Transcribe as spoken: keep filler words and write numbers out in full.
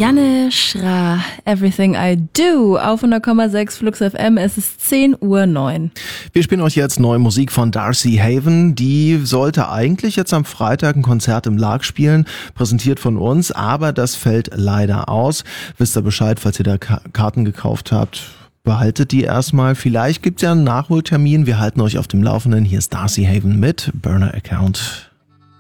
Janne Schra, Everything I Do, auf hundert Komma sechs Flux F M, es ist zehn Uhr neun. Wir spielen euch jetzt neue Musik von Darcy Haven. Die sollte eigentlich jetzt am Freitag ein Konzert im Lark spielen, präsentiert von uns, aber das fällt leider aus. Wisst ihr Bescheid, falls ihr da Karten gekauft habt, behaltet die erstmal. Vielleicht gibt's ja einen Nachholtermin, wir halten euch auf dem Laufenden. Hier ist Darcy Haven mit Burner Account.